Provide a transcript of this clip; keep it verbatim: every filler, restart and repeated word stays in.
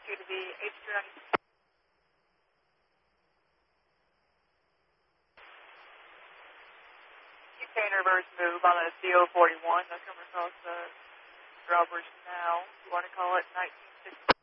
two to the H two ninety. You can reverse move on the C O forty-one. They're coming across the drawbridge now. You want to call it nineteen sixty.